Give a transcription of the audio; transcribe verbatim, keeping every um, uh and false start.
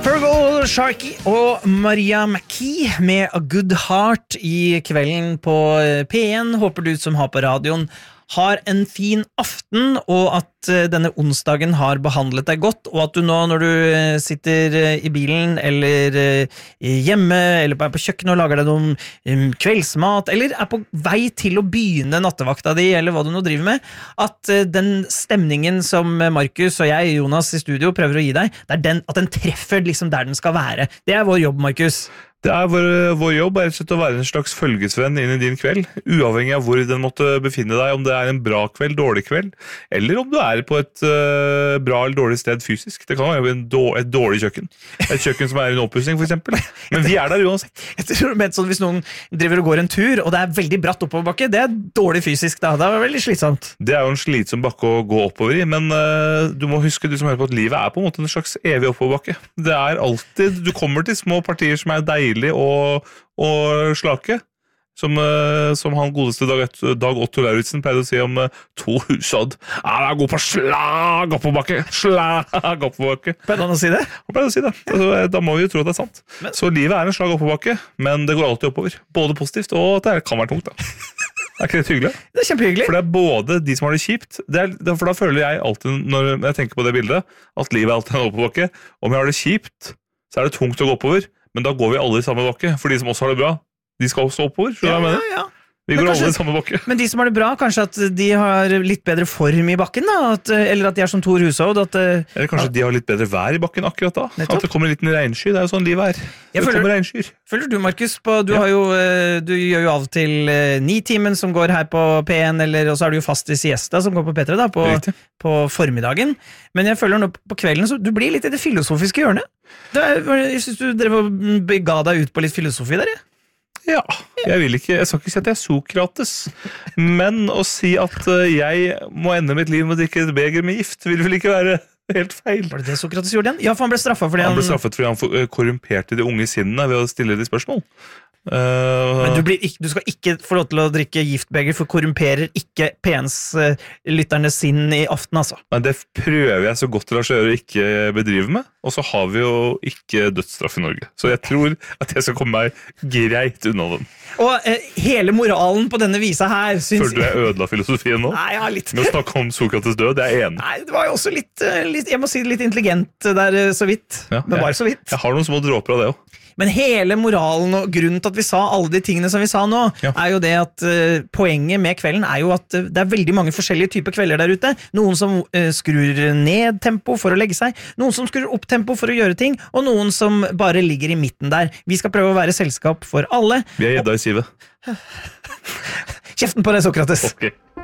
Fergal Sharkey og Maria McKee med A Good Heart i kvelden på P en. Håper du som har på radioen har en fin aften, og at denne onsdagen har behandlet deg godt, og at du nå når du sitter i bilen eller hjemme eller er på kjøkkenet og lager deg noen kveldsmat, eller er på vei til å begynne nattevakta di, eller hva du nå driver med, at den stemningen som Markus og jeg, Jonas i studio, prøver å gi deg, det er den, at den treffer liksom der den skal være. Det er vår jobb, Markus. Det er vår, vår jobb er å være en slags følgesvenn inn i din kveld, uavhengig av hvor den måtte befinne deg, om det er en bra kveld, dårlig kveld, eller om du er på et uh, bra eller dårlig sted fysisk. Det kan være en dår, et dårlig kjøkken. Et kjøkken som er i en oppussing, for eksempel. Men vi er der uansett. Jeg tror det er sånn hvis noen driver og går en tur, og det er veldig bratt oppoverbakke, det er dårlig fysisk da. Det er veldig slitsomt. Det er jo en slitsom bakke å gå oppover i, men uh, du må huske, du som hører på, at livet er på en måte en slags evig oppoverbakke. Det er alltid, du kommer til små partier som er deilige, Og, og slake som, som han godeste Dag, Dag Otto Lauritzen pleide å si om to husad. Han er god på slag oppoverbakke, slag oppoverbakke. Pleide han å si det? Han pleide å si det. Altså, da må vi jo tro at det er sant. Men, så livet er en slag oppoverbakke, men det går alltid oppover. Både positivt og at det kan være tungt da. Er ikke det hyggelig? Det er kjempehyggelig. For det er både de som har det kjipt, det er, for da føler jeg alltid, når jeg tenker på det bildet, at livet er alltid en oppoverbakke. Om jeg har det kjipt, så er det tungt å gå oppover. Men da går vi alle i samme bakke, for de som også har det bra, de skal også oppover, så ja, jeg ja, ja. Vi går kanskje, alle i samme bakke. Men de som har det bra, kanskje at de har litt bedre form i bakken da, at, eller at de er som Thor Hushovd. At, eller kanskje at de har litt bedre vær i bakken akkurat da, nettopp. At det kommer en liten regnsky, det er jo sånn livet er. Det føler, kommer regnskyer. Føler du, Markus, på, du, ja. har jo, du gjør jo av og til ni-timen som går her på P en, eller, og så er du jo fast i siesta som går på P tre da, på, på formiddagen. Men jeg føler nå på kvelden, så du blir litt i det filosofiske hjørnet. Det er, jeg synes du drev og ga deg ut på litt filosofi der, ja. Ja, jeg vil ikke, jeg skal ikke si at jeg er Sokrates, men å si at jeg må ende mitt liv med å drikke et beger med gift, vil vel ikke være helt feil. Var det det Sokrates gjorde igjen? Ja, for han ble straffet fordi han... Han ble straffet fordi han korrumperte de unge sinnene ved å stille de spørsmål. Uh, Men du, blir ikke, du skal ikke få lov til å drikke giftbeger, for korrumperer ikke P ens-lytterne sinn i aften, altså. Nei, det prøver jeg så godt til å gjøre å ikke bedrive med, og så har vi jo ikke dødsstraff i Norge. Så jeg tror at jeg skal komme meg greit unna den. Og eh, hele moralen på denne visa her synes... Føler du jeg ødela filosofien nå? Nei, ja, litt. Med å snakke om Sokrates død, det er jeg enig. Nei, det var jo også litt, litt jeg må si litt intelligent der så vidt. Ja, men bare så vidt. Jeg har noen små dråper av det også. Men hele moralen og grunnen til at vi sa alle de tingene som vi sa nå, ja. Er jo det at uh, poenget med kvelden er jo at uh, det er veldig mange forskjellige typer kvelder der ute. Noen som uh, skrur ned tempo for å legge seg, noen som skrur opp tempo for å gjøre ting, og noen som bare ligger i midten der. Vi skal prøve å være selskap for alle. Vi er gjedda i sivet. Kjeften på deg, Sokrates. Ok.